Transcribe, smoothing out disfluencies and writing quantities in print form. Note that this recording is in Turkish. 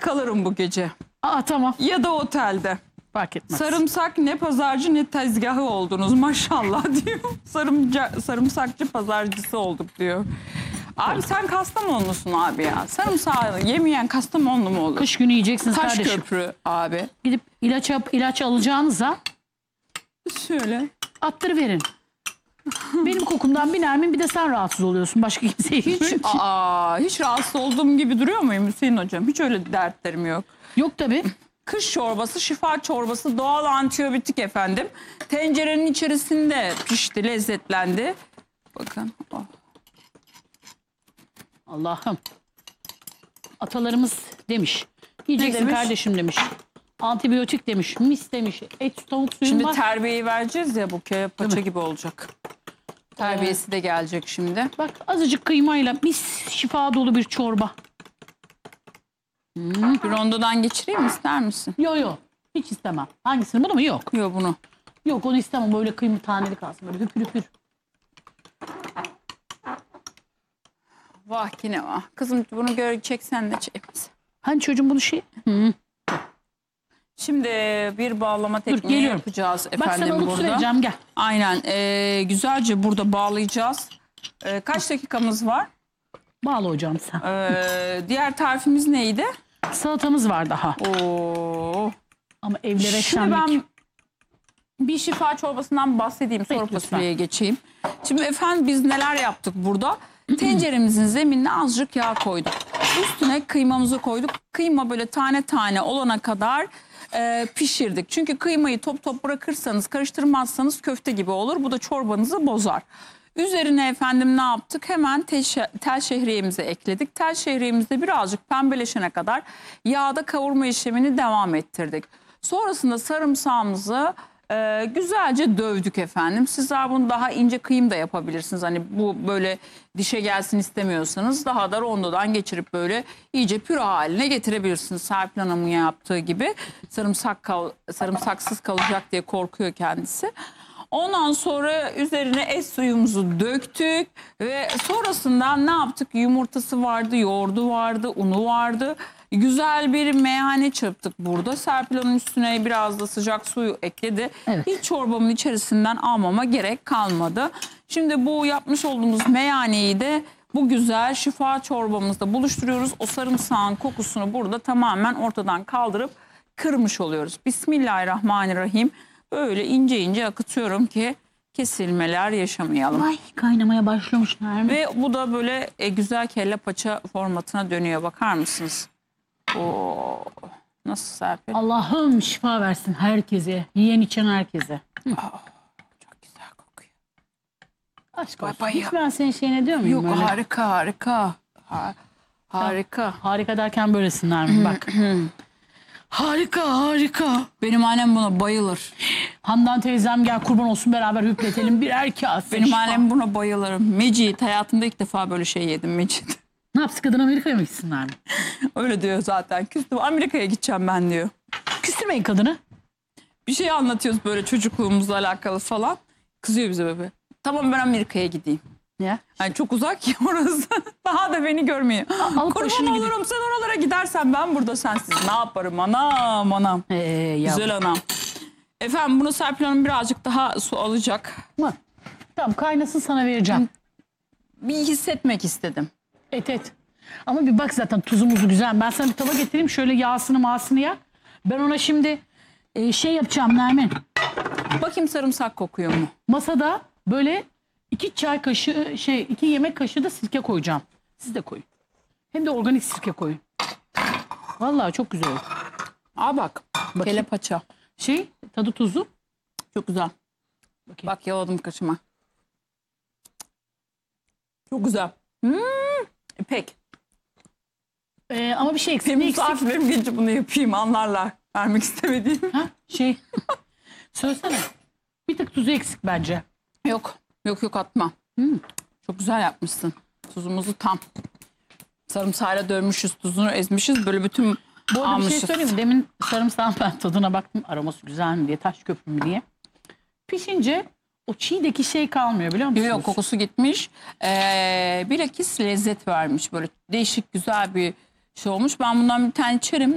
kalırım bu gece. Aa tamam. Ya da otelde. Fark etmez. Sarımsak ne pazarcı ne tezgahı oldunuz maşallah diyor. Sarımsakçı pazarcısı olduk diyor. Abi sen Kastamonlusun abi ya. Sarımsağı yemeyen Kastamonlu mu olur? Kış günü yiyeceksiniz kardeşim. Taşköprü abi. Gidip ilaç alacağınıza Şöyle. attırıverin. Benim kokumdan bir Nermin, bir de sen rahatsız oluyorsun. Başka kimseye hiç. Hiç rahatsız olduğum gibi duruyor muyum Hüseyin hocam? Hiç öyle dertlerim yok. Yok tabii. Kış çorbası, şifa çorbası, doğal antibiyotik efendim. Tencerenin içerisinde pişti, lezzetlendi. Bakın. Oh. Allah'ım. Atalarımız demiş. Yiyeceksin demiş? kardeşim demiş. Antibiyotik demiş. Mis demiş. Et, tavuk suyun Şimdi var. terbiyeyi vereceğiz ya, bu paça gibi olacak. Terbiyesi de gelecek şimdi. Bak azıcık kıymayla mis şifa dolu bir çorba. Bir rondodan geçireyim mi, ister misin? Yo. Hiç istemem. Hangisini? Bunu mu? Yok. Yok bunu. Yok onu istemem. Böyle kıyma taneli kalsın. Böyle hüpür hüpür. Vah ki ne vah. Kızım bunu çeksen de çekmez. Hani çocuğum bunu şey... Şimdi bir bağlama tekniği geliyorum. yapacağız Bak sana efendim ılık su burada. vereceğim, gel. Aynen. Güzelce burada bağlayacağız. Kaç dakikamız var? Bağla hocam sen. Diğer tarifimiz neydi? Salatamız var daha. Oo. Ama evlere Şimdi şenlik. ben bir şifa çorbasından bahsedeyim. Sonra Peki, fasulyeye geçeyim. Şimdi efendim biz neler yaptık burada? Tenceremizin zeminine azıcık yağ koyduk. Üstüne kıymamızı koyduk. Kıyma böyle tane tane olana kadar pişirdik. Çünkü kıymayı top top bırakırsanız, karıştırmazsanız köfte gibi olur. Bu da çorbanızı bozar. Üzerine efendim ne yaptık? Hemen tel şehriyemizi ekledik. Tel şehriyemizde birazcık pembeleşene kadar yağda kavurma işlemini devam ettirdik. Sonrasında sarımsağımızı güzelce dövdük efendim. Sizler bunu daha ince kıyım da yapabilirsiniz. Hani bu böyle dişe gelsin istemiyorsanız daha da rondodan geçirip böyle iyice püre haline getirebilirsiniz. Serpil Hanım'ın yaptığı gibi sarımsaksız kalacak diye korkuyor kendisi. Ondan sonra üzerine et suyumuzu döktük ve sonrasında ne yaptık? Yumurtası vardı, yoğurdu vardı, unu vardı. Güzel bir meyhane çırptık burada. Serpil Hanım üstüne biraz da sıcak suyu ekledi. Evet. Hiç çorbamın içerisinden almama gerek kalmadı. Şimdi bu yapmış olduğumuz meyhaneyi de bu güzel şifa çorbamızda buluşturuyoruz. O sarımsağın kokusunu burada tamamen ortadan kaldırıp kırmış oluyoruz. Bismillahirrahmanirrahim. Böyle ince ince akıtıyorum ki kesilmeler yaşamayalım. Ay kaynamaya başlamış Nermin. Ve bu da böyle güzel kelle paça formatına dönüyor. Bakar mısınız? Oo, nasıl Serpil? Allah'ım şifa versin herkese. Yiyen içen herkese. Çok güzel kokuyor. Aşk olsun. Baba ya. Hiç ben senin şeyine diyor muyum? Yok öyle? harika. Harika. Harika derken böylesin Nermin bak. Harika. Benim annem buna bayılır. Handan teyzem gel kurban olsun beraber hüpletelim birer kase. Benim şifa. annem buna bayılır. Mecit, hayatımda ilk defa böyle şey yedim Mecit. Ne yapsın kadın, Amerika'ya mı gitsin Nermin? Öyle diyor zaten. Küstüm, Amerika'ya gideceğim ben diyor. Küstürmeyin kadını. Bir şey anlatıyoruz böyle çocukluğumuzla alakalı falan. Kızıyor bize bebe. Tamam ben Amerika'ya gideyim. Ya. Yani çok uzak ya orası. Daha da beni görmüyor. alıp Kurban başını gidin. olurum sen oralara gidersen ben burada sensiz. Ne yaparım anam. Güzel anam. Efendim bunu Serpil Hanım birazcık daha su alacak. Tamam kaynasın sana vereceğim. Bir hissetmek istedim. Et. Ama bir bak zaten tuzumuzu güzel. Ben sana bir tava getireyim şöyle yağsını mağsını ya. Ben ona şimdi şey yapacağım Nermin. Bakayım sarımsak kokuyor mu? Masada böyle 2 yemek kaşığı da sirke koyacağım. Siz de koyun. Hem de organik sirke koyun. Vallahi çok güzel olur. Aa bak. Kelle paça. Tadı tuzu. Çok güzel. Bakayım. Bak yaladım kaşıma. Çok güzel. İpek. Ama bir şey eksik. Benim Ne eksik? misafirlerim gelince bunu yapayım anlarlar. Vermek istemediğim. Ha? Söylesene. Bir tık tuzu eksik bence. Yok atma. Çok güzel yapmışsın. Tuzumuzu tam. Sarımsağıyla dövmüşüz, tuzunu ezmişiz. Böyle bütün Bu arada bir şey almışız. söyleyeyim mi? Demin sarımsağın ben tadına baktım. Aroması güzel mi diye, taş köprü mü diye. Pişince o çiğdeki şey kalmıyor biliyor musunuz? Yok kokusu gitmiş. Bilakis lezzet vermiş. Böyle değişik güzel bir şey olmuş. Ben bundan bir tane içerim.